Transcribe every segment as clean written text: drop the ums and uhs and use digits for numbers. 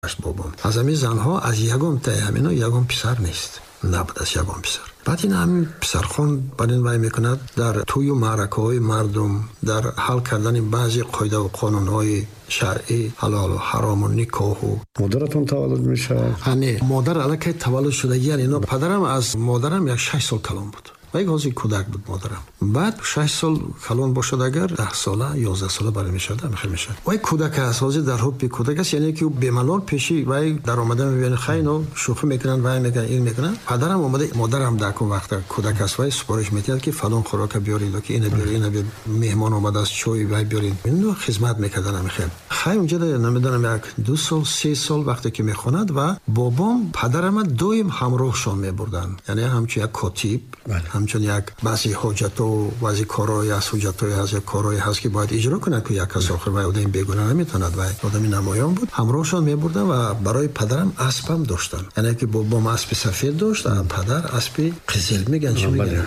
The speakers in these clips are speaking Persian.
بابام از همین زنها از یگم تا همینا یگم پسر نیست، نبود از یگم پسر. بعد این همین پسرخوان برای وای میکند در توی و معرکه های مردم، در حل کردن بعضی قاعده و قانون های شرعی، حلال و حرام و نکاح. و مادرتون تولد میشه؟ مادر الکی تولد شدگی، یعنی پدرم از مادرم یک 6 سال کلان بود و یک هازی کودک بود مادرم. بعد 6 سال کلان باشد اگر 10 ساله 11 ساله برای میشد میخواد میشد. و کودک اساسی در حب کودک است، یعنی که به ملال پیشی و در آمده میبینه خیلی شوخی میکنن و میگن این میکنن. پدرم اومده مادرم در اون وقت کودک است و سپارش میداد که فلان خوراک بیارید که اینو بیارید، اینو مهمان اومده است چای و بیارید. اینو خدمت میکردن میخواد. خیلی اونجا نمیدونم یک 2 سال 3 سال وقتی که میخواند و بابام پدرم دویم همراهشون میبردن، یعنی همچون یک کاتیب، همچون یک بعضی حاجت و بعضی کارهای از حاجت‌های از کارهای هست که باید اجرا کنه که یک کس آخر و آدم بیگناه نمیتوند و آدمی نمایان بود. همراهشون میبردن و برای پدرم اسبم داشتن، یعنی که بابام اسب سفید داشت و پدر اسب قزل میگن چی میگن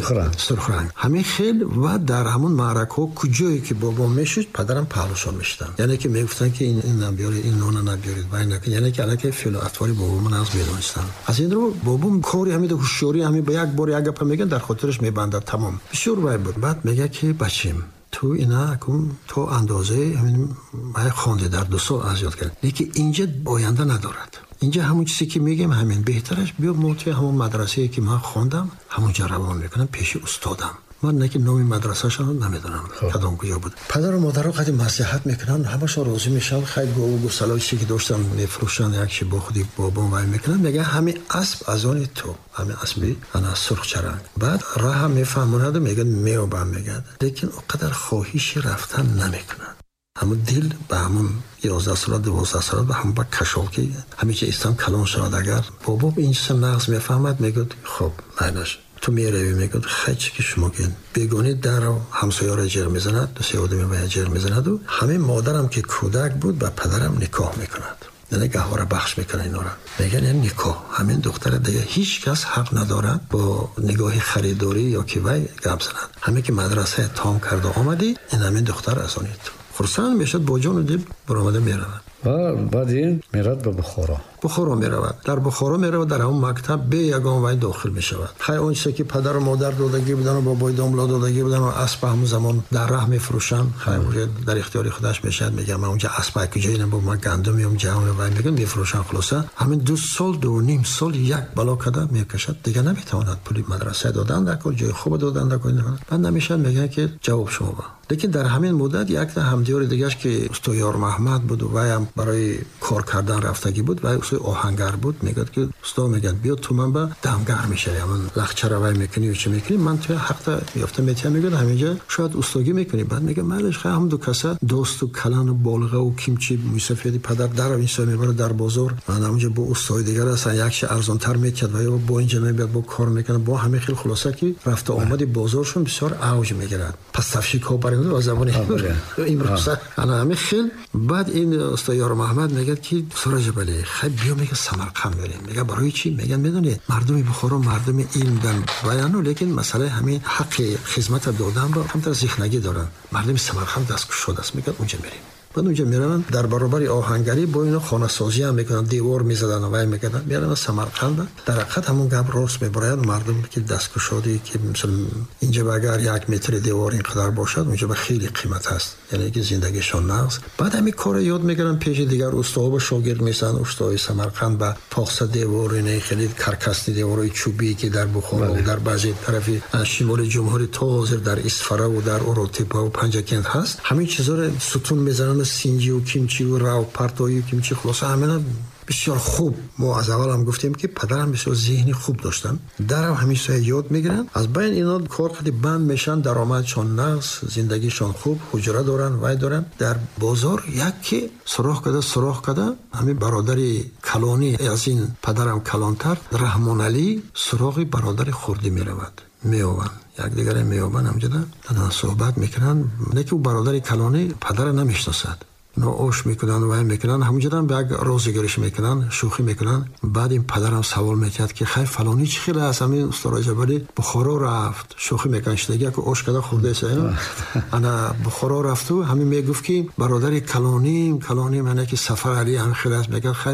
سرخ رنگ. همین خیل و در همون معرکه کجایی که بابام میشد پدرم پهلوشان میشدن، یعنی که میگفتن که این نبیارید، این نون نبیارید و اینا، یعنی که الکی فعل و اطوار بابام از میدونستن. از این رو بابام کاری همین هوشیاری همین به یک بار یک گپ میگن در خاطرش میبنده تمام. بسیار وای بود. بعد میگه که بچیم تو اینا تو اندازه همین ما خوانده در 2 سال از یاد کرد، لیکن اینجا آینده ندارد. اینجا همون چیزی که میگم همین بهترش بیا موتی همون مدرسه‌ای که من خواندم همونجا روان میکنم پیش استادم. من نه که نام مدرسه‌ش رو نمیدونم کدام کجا بود. پدر و مادر رو قدیم نصیحت میکنن، همش راضی میشن، خیلی گو سلایشی که داشتن میفروشن، یک چی با خودی بابام وای میکنن، میگه همین اسب از آن تو، همین اسبی انا سرخ چرنگ. بعد راه میفهموند میگن میوبم میگن، لیکن اونقدر خواهیش رفتن نمیکنن. همون دل به همون 11 سال 12 سال به هم با کشال که همیشه استان کلان شد. اگر بابا این چیز نقص میفهمد میگه خب معنیش تو میروی میگه خیلی که شما که بیگانه در همسایه را جر میزند، دو سه آدمی با جر میزند و همین مادرم که کودک بود با پدرم نکاح میکند، یعنی گهواره بخش میکنه اینا را. میگن این نکاح همین دختر دیگه هیچ کس حق نداره با نگاه خریداری یا که وای گپ زند. همین که مدرسه تام کرده آمدی این همین دختر از آنید خرسان میشد با جان و دل برآمده میرود. بعد این میرد به بخارا میرود. در بخارا میرود، در اون مکتب به یگان وای داخل میشود. خیلی اون چیزی که پدر و مادر دادگی بودن و بابای داملا دادگی بودن و اسب همون زمان در راه میفروشن، خیلی در اختیار خودش میشد. میگم من اونجا اسب که جایی با ما گندم میام جهان وای میگم میفروشن. خلاصه همین 2 سال 2.5 سال یک بلا کده میکشد، دیگه نمیتواند پول مدرسه دادن در کل جای خوب دادن در کل. بعد نمیشه میگه که جواب شما با. لیکن در همین مدت یک تا همدیار دیگه‌اش که استاد یار محمد بود و هم برای کار کردن رفتگی بود و استاد آهنگر بود، میگه که استاد میگه بیا تو من با دمگر میشه، من لخچه رو وای میکنی و چه میکنی، من تو حق یافته میتونم میگه همینجا شاید استادی میکنی. بعد میگه مالش خیلی هم دو کسا دوست و کلان و بالغه و کیمچی موسفیدی پدر در این سال میبره در بازار. من اونجا با استاد دیگر اصلا یکش ارزان تر میکرد و با اینجا میاد با کار میکنه با همه خیلی خلاصه که رفته آمدی بازارشون بسیار اوج میگیرد. پس تفشی کار و زبان امروز انا همین خیل. بعد این استاد یار محمد میگه که سراج بله خیلی بیا میگه سمرقند بریم. میگه برای چی؟ میگن میدونید مردم بخارا مردم علم دارن بیانو، لیکن مسئله همین حق خدمت دادن با هم ذهنگی دارن. مردم سمرقند دستگیر شده است، میگه اونجا میریم. بعد اونجا میرن در برابر آهنگری با اینا خانه سازی هم میکنن، دیوار میزدن و وای میکردن. میرن سمرقند در حقیقت همون گپ راست میبرند. مردم که دستگیر شده که مثلا اینجا اگر 1 متر دیوار اینقدر باشد اونجا به خیلی قیمت هست، یعنی که زندگیشون نقص. بعد همین کار یاد میگیرن پیش دیگر استاد و شاگرد میشن. استاد سمرقند با پاس دیوار نه خیلی کرکس دیوارای چوبی که در بخارا و در بعضی طرفی شمال جمهوری تا حاضر در اصفهان و در اورتیپا و پنجکند هست، همین چیزا رو ستون میزنن، سینجی و کیمچی و راو پرتوی و کیمچی. خلاصه همه بسیار خوب. ما از اول هم گفتیم که پدرم بسیار ذهنی خوب داشتن، درم همیشه یاد میگیرن. از بین اینا کار خیلی بند میشن، درآمدشون نقص، زندگیشون خوب، حجره دارن وای دارن. در بازار یکی سراخ کده همین برادری کلانی از این پدرم کلانتر رحمان علی سراغ برادر خردی میرود، میوان یک دیگه میوان همجدا صحبت میکنن. نه که برادر کلانی پدر نمیشناسد، نوش میکنن و میکنن همونجوری هم به روزگاریش میکنن، شوخی میکنن. بعد این پدرم سوال میکرد که خیر فلانی چی خیلی هست، همین استاد جبری بخارا رفت، شوخی میکنش دیگه که اوش کدا خورده است انا بخارا رفت و همین میگفت که برادر کلانی من که سفر علی هم خیلی است، میگه